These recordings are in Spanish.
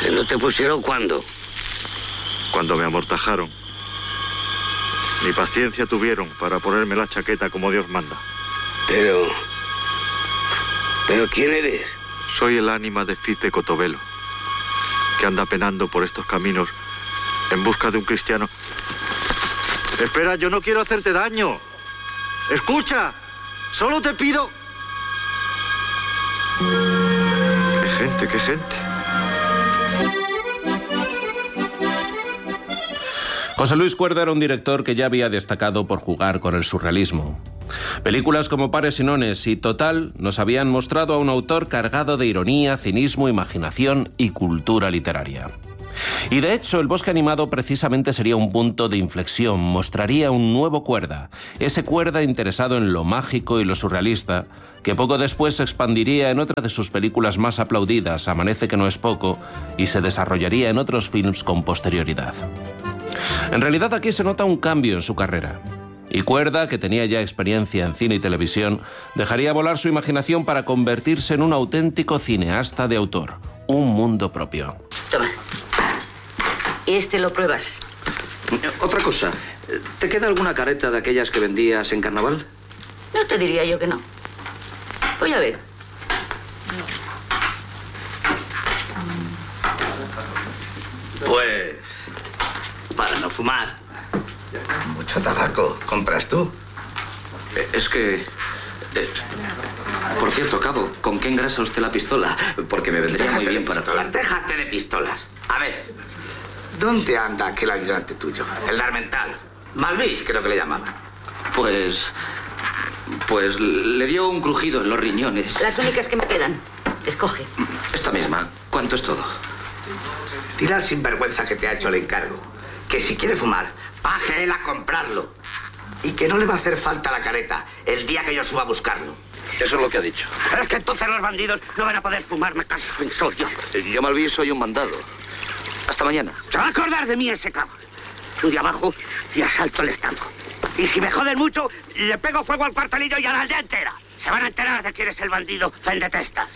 ¿No te pusieron cuándo? Cuando me amortajaron. Ni paciencia tuvieron para ponerme la chaqueta como Dios manda. Pero ¿quién eres? Soy el ánima de Fitz de Cotobelo, que anda penando por estos caminos en busca de un cristiano. Espera, yo no quiero hacerte daño. Escucha, solo te pido... ¡Qué gente! José Luis Cuerda era un director que ya había destacado por jugar con el surrealismo. Películas como Pares y Nones y Total nos habían mostrado a un autor cargado de ironía, cinismo, imaginación y cultura literaria. Y de hecho, El bosque animado precisamente sería un punto de inflexión, mostraría un nuevo Cuerda, ese Cuerda interesado en lo mágico y lo surrealista, que poco después se expandiría en otra de sus películas más aplaudidas, Amanece que no es poco, y se desarrollaría en otros films con posterioridad. En realidad aquí se nota un cambio en su carrera. Y Cuerda, que tenía ya experiencia en cine y televisión, dejaría volar su imaginación para convertirse en un auténtico cineasta de autor, un mundo propio. Toma. Este lo pruebas. Otra cosa, ¿te queda alguna careta de aquellas que vendías en carnaval? No te diría yo que no. Voy a ver. Pues... para no fumar. Mucho tabaco. ¿Compras tú? Es que... por cierto, Cabo, ¿con qué engrasa usted la pistola? Porque me vendría muy bien para probar. Déjate de pistolas. A ver, ¿dónde anda aquel ayudante tuyo? El Darmental. Malvis, creo que le llamaban. Pues le dio un crujido en los riñones. Las únicas que me quedan. Escoge. Esta misma. ¿Cuánto es todo? Dile al sinvergüenza que te ha hecho el encargo que si quiere fumar, baje él a comprarlo. Y que no le va a hacer falta la careta el día que yo suba a buscarlo. Eso es lo que ha dicho. Pero es que entonces los bandidos no van a poder fumar, me caso en sollo. Yo, Malvis, soy un mandado. Hasta mañana. Se va a acordar de mí ese cabrón. Un día abajo y asalto el estanco. Y si me joden mucho, le pego fuego al cuartelillo y a la aldea entera. Se van a enterar de quién es el bandido Fendetestas.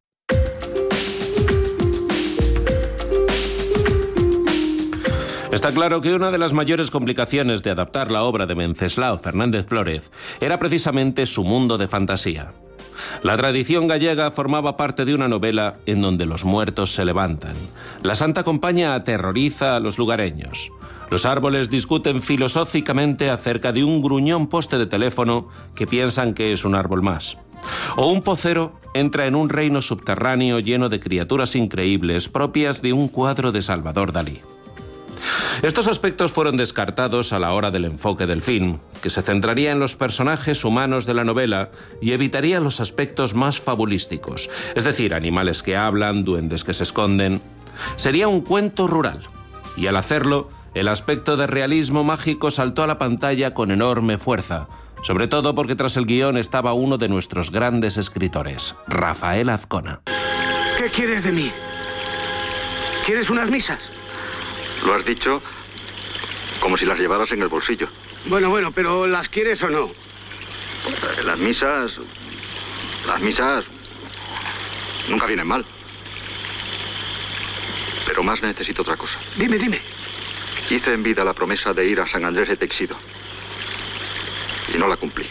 Está claro que una de las mayores complicaciones de adaptar la obra de Wenceslao Fernández Flórez era precisamente su mundo de fantasía. La tradición gallega formaba parte de una novela en donde los muertos se levantan. La Santa Compaña aterroriza a los lugareños. Los árboles discuten filosóficamente acerca de un gruñón poste de teléfono que piensan que es un árbol más. O un pocero entra en un reino subterráneo lleno de criaturas increíbles propias de un cuadro de Salvador Dalí. Estos aspectos fueron descartados a la hora del enfoque del film, que se centraría en los personajes humanos de la novela y evitaría los aspectos más fabulísticos, es decir, animales que hablan, duendes que se esconden. Sería un cuento rural, y al hacerlo, el aspecto de realismo mágico saltó a la pantalla con enorme fuerza, sobre todo porque tras el guión estaba uno de nuestros grandes escritores, Rafael Azcona. ¿Qué quieres de mí? ¿Quieres unas misas? Lo has dicho como si las llevaras en el bolsillo. Bueno, pero ¿las quieres o no? Las misas nunca vienen mal. Pero más necesito otra cosa. Dime. Hice en vida la promesa de ir a San Andrés de Texido. Y no la cumplí.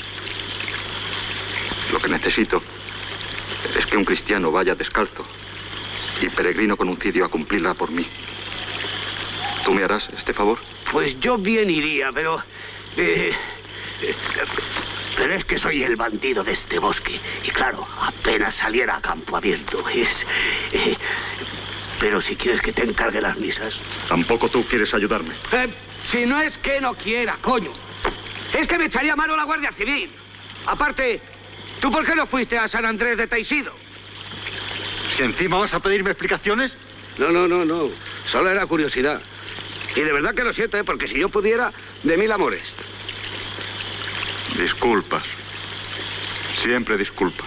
Lo que necesito es que un cristiano vaya descalzo y peregrino con un cirio a cumplirla por mí. ¿Tú me harás este favor? Pues yo bien iría, pero es que soy el bandido de este bosque. Y claro, apenas saliera a campo abierto. Pero si quieres que te encargue las misas... Tampoco tú quieres ayudarme. Si no es que no quiera, coño. Es que me echaría mano la Guardia Civil. Aparte, ¿tú por qué no fuiste a San Andrés de Teixido? ¿Es que encima vas a pedirme explicaciones? No. Solo era curiosidad. Y de verdad que lo siento, porque si yo pudiera, de mil amores. Disculpas. Siempre disculpas.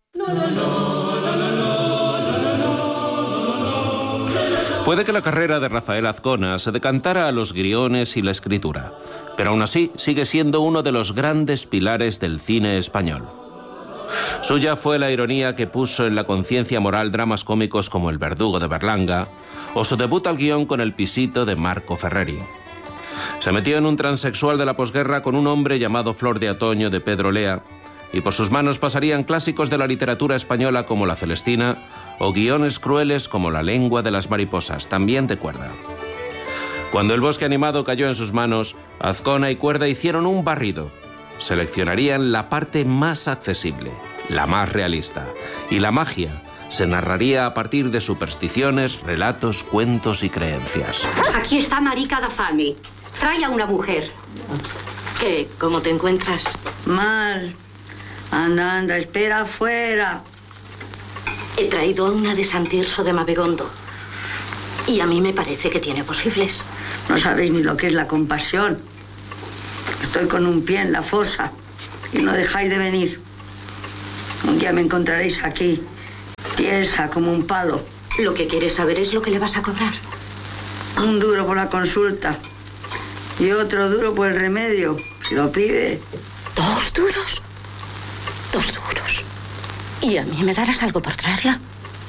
Puede que la carrera de Rafael Azcona se decantara a los guiones y la escritura, pero aún así sigue siendo uno de los grandes pilares del cine español. Suya fue la ironía que puso en la conciencia moral dramas cómicos como El verdugo de Berlanga o su debut al guión con El pisito de Marco Ferreri. Se metió en un transexual de la posguerra con un hombre llamado Flor de Otoño de Pedro Lea, y por sus manos pasarían clásicos de la literatura española como La Celestina o guiones crueles como La lengua de las mariposas, también de Cuerda. Cuando El bosque animado cayó en sus manos, Azcona y Cuerda hicieron un barrido. Seleccionarían la parte más accesible, la más realista, y la magia se narraría a partir de supersticiones, relatos, cuentos y creencias. Aquí está Marica da Fame. Trae a una mujer. ¿Qué? ¿Cómo te encuentras? Mal. Anda, anda, espera afuera. He traído a una de San Tirso de Mabegondo. Y a mí me parece que tiene posibles. No sabéis ni lo que es la compasión. Estoy con un pie en la fosa y no dejáis de venir. Un día me encontraréis aquí, tiesa como un palo. Lo que quieres saber es lo que le vas a cobrar. Un duro por la consulta y otro duro por el remedio, si lo pide. ¿2 duros? 2 duros. ¿Y a mí me darás algo por traerla?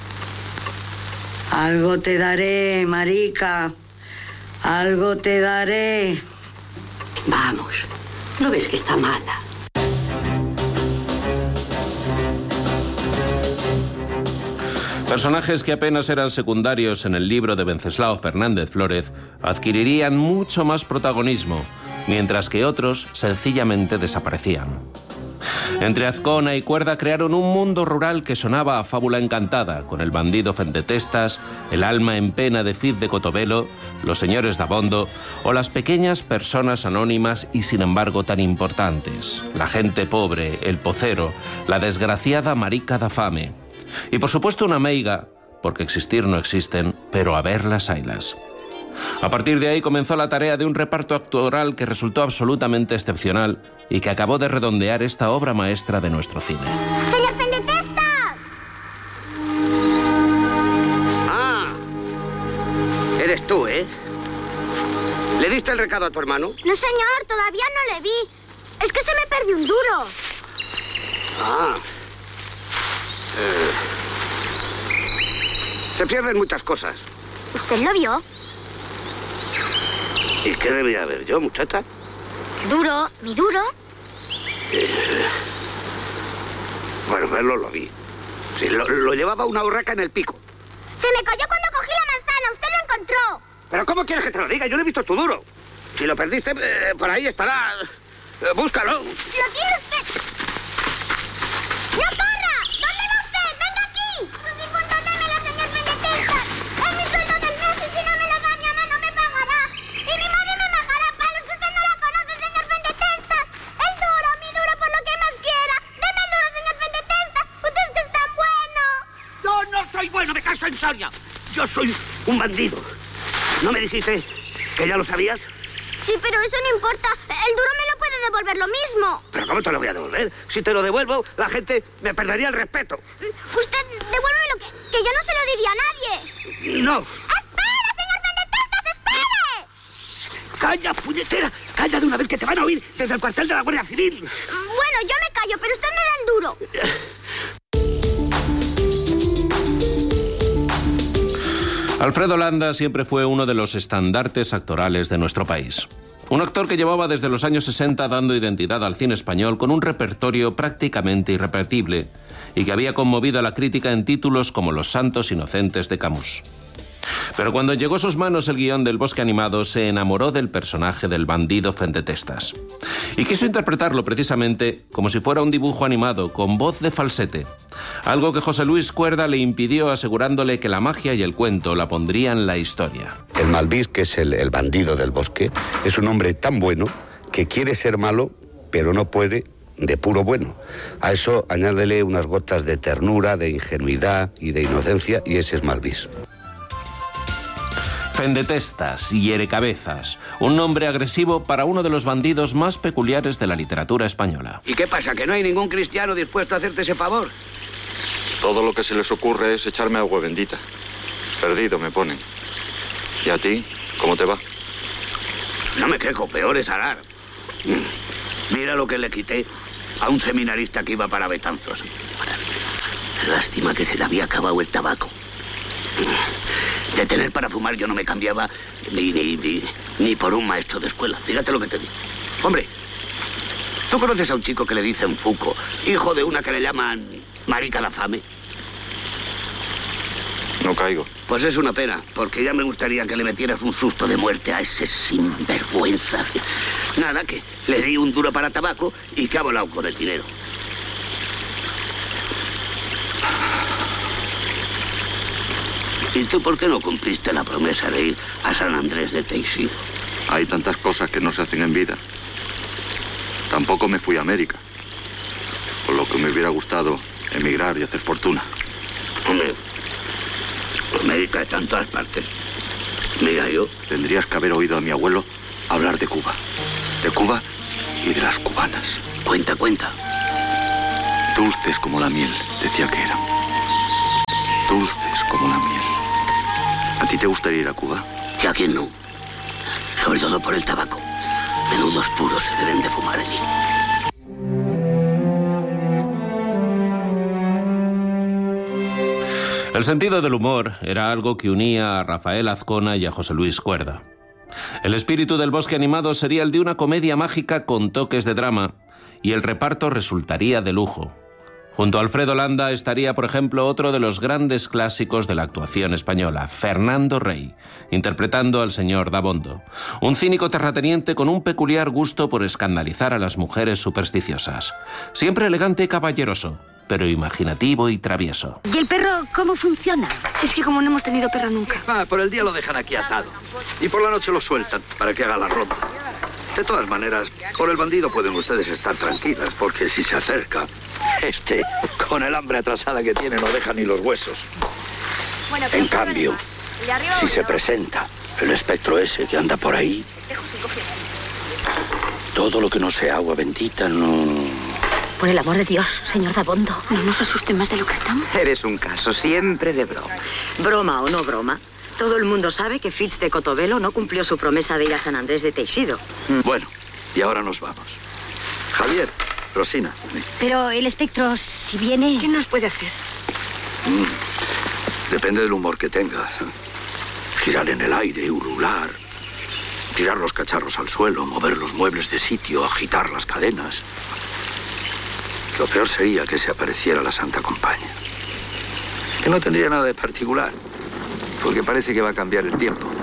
Algo te daré, Marica. Algo te daré. Vamos, ¿no ves que está mala? Personajes que apenas eran secundarios en el libro de Wenceslao Fernández Flórez adquirirían mucho más protagonismo, mientras que otros sencillamente desaparecían. Entre Azcona y Cuerda crearon un mundo rural que sonaba a fábula encantada, con el bandido Fendetestas, el alma en pena de Cid de Cotovelo, los señores de Abondo o las pequeñas personas anónimas y sin embargo tan importantes, la gente pobre, el pocero, la desgraciada Marica da Fame. Y por supuesto una meiga, porque existir no existen, pero a verlas haylas. A partir de ahí comenzó la tarea de un reparto actoral que resultó absolutamente excepcional y que acabó de redondear esta obra maestra de nuestro cine. ¡Señor Fendetestas! Ah, eres tú, ¿eh? ¿Le diste el recado a tu hermano? No, señor, todavía no le vi. Es que se me perdió un duro. Ah. Se pierden muchas cosas. ¿Usted lo vio? ¿Y qué debía haber yo, muchacha? ¿Duro? ¿Mi duro? Bueno, verlo lo vi. Sí, lo llevaba una urraca en el pico. Se me cayó cuando cogí la manzana. Usted lo encontró. ¿Pero cómo quieres que te lo diga? Yo no he visto tu duro. Si lo perdiste, por ahí estará. Búscalo. ¿Lo tiene usted? ¡No corra! ¿Dónde va usted? ¡Venga aquí! ¡Sus impuestos démelo, señor Fendetestas! ¡Es mi sueldo del mes y si no me lo da mi mamá no me pagará! ¡Y mi madre me pagará palos que usted no la conoce, señor Fendetestas! ¡El duro, mi duro, por lo que más quiera! ¡Deme el duro, señor Fendetestas! ¡Usted es que es tan bueno! Yo no soy bueno, me caso en Soria. Yo soy un bandido. ¿No me dijiste que ya lo sabías? Sí, pero eso no importa. El duro me lo puede devolver lo mismo. ¿Pero cómo te lo voy a devolver? Si te lo devuelvo, la gente me perdería el respeto. Usted devuélvemelo, que yo no se lo diría a nadie. No. ¡Espere, señor Fendetestas, espere! ¡Calla, puñetera! ¡Calla de una vez que te van a oír desde el cuartel de la Guardia Civil! Bueno, yo me callo, pero usted me da el duro. Alfredo Landa siempre fue uno de los estandartes actorales de nuestro país. Un actor que llevaba desde los años 60 dando identidad al cine español con un repertorio prácticamente irrepetible y que había conmovido a la crítica en títulos como Los santos inocentes de Camus. Pero cuando llegó a sus manos el guión del Bosque animado, se enamoró del personaje del bandido Fendetestas. Y quiso interpretarlo precisamente como si fuera un dibujo animado, con voz de falsete. Algo que José Luis Cuerda le impidió, asegurándole que la magia y el cuento la pondrían la historia. El Malvís, que es el bandido del bosque, es un hombre tan bueno que quiere ser malo, pero no puede, de puro bueno. A eso añádele unas gotas de ternura, de ingenuidad y de inocencia, y ese es Malvís. Fendetestas, hierecabezas, un nombre agresivo para uno de los bandidos más peculiares de la literatura española. ¿Y qué pasa, que no hay ningún cristiano dispuesto a hacerte ese favor? Todo lo que se les ocurre es echarme agua bendita. Perdido me ponen. ¿Y a ti? ¿Cómo te va? No me quejo, peor es Arar. Mira lo que le quité. a un seminarista que iba para Betanzos. Lástima que se le había acabado el tabaco. De tener para fumar yo no me cambiaba ni por un maestro de escuela. Fíjate lo que te digo. Hombre, ¿tú conoces a un chico que le dicen Fuco, hijo de una que le llaman Marica da Fame? No caigo. Pues es una pena, porque ya me gustaría que le metieras un susto de muerte a ese sinvergüenza. Nada, que le di un duro para tabaco y que ha volado con el dinero. ¿Y tú por qué no cumpliste la promesa de ir a San Andrés de Teixido? Hay tantas cosas que no se hacen en vida. Tampoco me fui a América. Por lo que me hubiera gustado emigrar y hacer fortuna. Hombre, América está en todas partes. Mira, yo... Tendrías que haber oído a mi abuelo hablar de Cuba. De Cuba y de las cubanas. Cuenta. Dulces como la miel, decía que eran. Dulces como la miel. ¿A ti te gustaría ir a Cuba? ¿Y a quién no? Sobre todo por el tabaco. Menudos puros se deben de fumar allí. El sentido del humor era algo que unía a Rafael Azcona y a José Luis Cuerda. El espíritu del Bosque Animado sería el de una comedia mágica con toques de drama, y el reparto resultaría de lujo. Junto a Alfredo Landa estaría, por ejemplo, otro de los grandes clásicos de la actuación española, Fernando Rey, interpretando al señor Dabondo, un cínico terrateniente con un peculiar gusto por escandalizar a las mujeres supersticiosas. Siempre elegante y caballeroso, pero imaginativo y travieso. ¿Y el perro cómo funciona? Es que como no hemos tenido perro nunca. Por el día lo dejan aquí atado. Y por la noche lo sueltan para que haga la ronda. De todas maneras, por el bandido pueden ustedes estar tranquilas, porque si se acerca, con el hambre atrasada que tiene, no deja ni los huesos. En cambio, si se presenta el espectro ese que anda por ahí, todo lo que no sea agua bendita no... Por el amor de Dios, señor Dabondo, no nos asusten más de lo que estamos. Eres un caso siempre de broma. Broma o no broma, todo el mundo sabe que Fitz de Cotobelo no cumplió su promesa de ir a San Andrés de Teixido. Bueno, y ahora nos vamos. Javier, Rosina. Pero el espectro, si viene... ¿Qué nos puede hacer? Depende del humor que tengas. Girar en el aire, ulular, tirar los cacharros al suelo, mover los muebles de sitio, agitar las cadenas. Lo peor sería que se apareciera la Santa Compañía. Que no tendría nada de particular, porque parece que va a cambiar el tiempo.